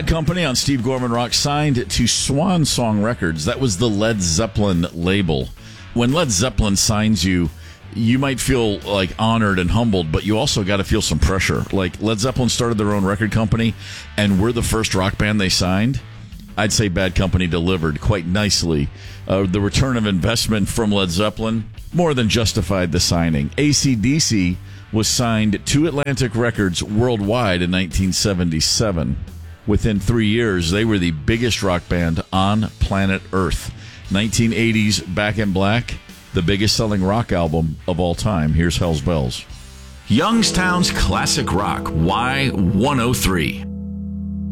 Bad Company on Steve Gorman Rock, signed to Swan Song Records. That was the Led Zeppelin label. When Led Zeppelin signs you, you might feel like honored and humbled, but you also got to feel some pressure. Like Led Zeppelin started their own record company, and we're the first rock band they signed. I'd say Bad Company delivered quite nicely. The return of investment from Led Zeppelin more than justified the signing. AC/DC was signed to Atlantic Records worldwide in 1977. Within 3 years, they were the biggest rock band on planet Earth. 1980's Back in Black, the biggest selling rock album of all time. Here's Hell's Bells. Youngstown's Classic Rock, Y103.